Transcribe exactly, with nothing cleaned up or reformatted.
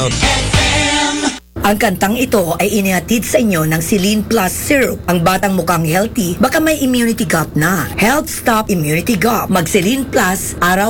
Hot. Ang kantang ito ay inihatid sa inyo ng Celine Plus Syrup. Ang batang mukhang healthy, baka may immunity gap na. Health Stop Immunity Gap. Mag Celine Plus, araw